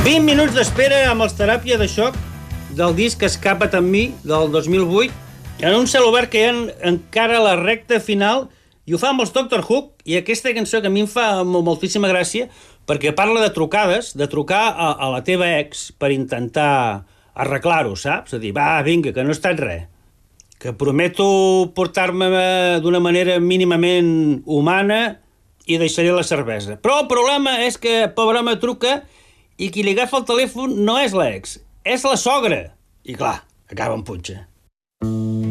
20 minuts d'espera amb els Teràpia de Xoc del disc Escapa't amb mi, del 2008, en un celobert que hi ha encara a la recta final, i ho fa amb els Doctor Hook, i aquesta cançó que a mi em fa moltíssima gràcia, perquè parla de trucades, de trucar a la teva ex per intentar arreglar-ho, saps? És a dir, va, vinga, que no ha estat res, que prometo portar-me d'una manera mínimament humana i deixaré la cervesa. Però el problema és que pobre home truca i qui li agafa el telèfon no és l'ex, és la sogra. I clar, acaba en punxa.